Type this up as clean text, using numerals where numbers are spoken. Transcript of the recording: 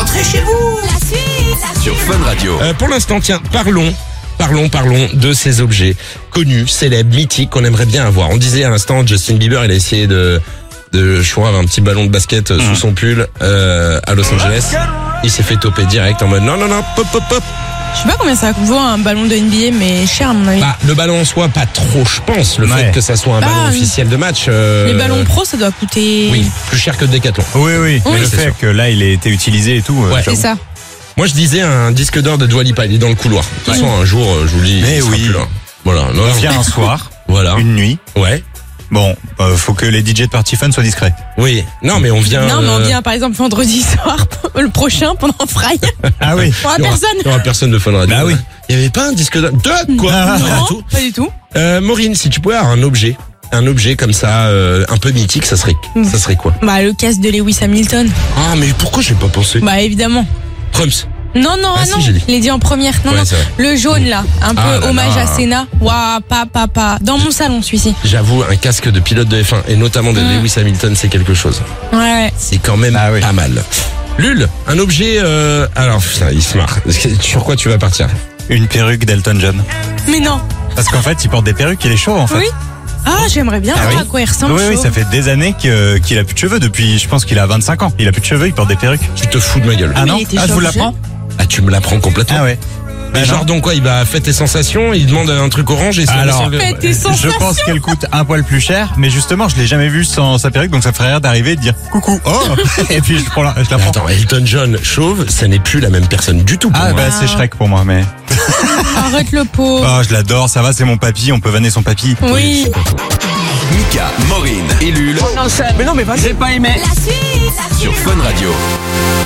Rentrez chez vous. La suite. Sur Fun Radio. Pour l'instant, tiens, parlons de ces objets connus, célèbres, mythiques qu'on aimerait bien avoir. On disait à l'instant, Justin Bieber, il a essayé de choisir un petit ballon de basket sous son pull à Los Angeles. Il s'est fait toper direct en mode non, pop. Je sais pas combien ça vaut un ballon de NBA, mais cher à mon avis. Bah, le ballon en soi, pas trop, je pense. Le fait que ça soit un ballon officiel de match. Les ballons pro, ça doit coûter. Oui, plus cher que le Decathlon. Oui. Mais le c'est fait sûr. que là, il ait été utilisé et tout. Ouais. C'est ça. Moi, je disais un disque d'or de Dua Lipa, il est dans le couloir. De toute façon, un jour, je vous le dis, Mais il sera oui. plus là. Voilà. Non, On vient un soir, voilà. une nuit. Ouais. Bon, faut que les DJ de Party Fun soient discrets. Oui. Non, mais on vient. Non, mais on vient par exemple vendredi soir, le prochain, pendant Fry. Ah oui. Pour la personne. Il y aura personne de Fun Radio. Bah oui. Il y avait pas un disque d'or. De quoi? Ah. Rien du Non, tout. pas du tout. Maureen, si tu pouvais avoir un objet comme ça, un peu mythique, ça serait quoi? Bah, le casque de Lewis Hamilton. Ah, mais pourquoi j'ai pas pensé? Bah, évidemment. Prums. Non, Ah, si, non, j'ai dit. je l'ai dit en première. Non, Ouais, non. c'est vrai. Le jaune, là. Un peu Ah là hommage là. à Senna. Waouh, pas. Dans mon salon, celui-ci. J'avoue, un casque de pilote de F1 et notamment de Lewis Hamilton, c'est quelque chose. Ouais. C'est quand même Ah oui. pas mal. Lul, un objet. Alors, putain, il se marre. Sur quoi tu vas partir? Une perruque d'Elton John. Mais non. Parce qu'en fait, il porte des perruques, il est chaud en fait. Oui. Ah, j'aimerais bien voir oui. à quoi il ressemble. Oui, chaud. ça fait des années qu'il a plus de cheveux. Depuis, je pense qu'il a 25 ans. Il a plus de cheveux, il porte des perruques. Tu te fous de ma gueule. Ah mais non il était je chaud vous jeune. l'apprends. Ah, tu me l'apprends complètement. Ah ouais. Mais Bah genre non. donc quoi, il va fêter sensations, il demande un truc orange et ça Alors, Faites tes je sensations. pense qu'elle coûte un poil plus cher, mais justement, je l'ai jamais vue sans sa perruque, donc ça ferait rire d'arriver et de dire coucou, oh, et puis je la Mais prends. attends, Elton John chauve, ça n'est plus la même personne du tout pour Ah moi. bah c'est Shrek pour moi, mais Arrête le pot. oh je l'adore, ça va, c'est mon papy, on peut vanner son papy. Oui. Mika, Maureen et Lul Mais non, mais vas-y. J'ai pas aimé. La suite. sur Fun Radio.